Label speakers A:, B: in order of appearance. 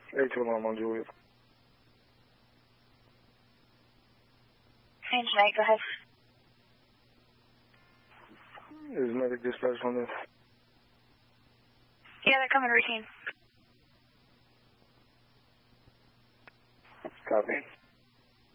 A: 8 alarm on Juliet.
B: Hey, tonight, go ahead.
A: Is medic dispatch on this?
B: Yeah, they're coming routine.
A: Copy.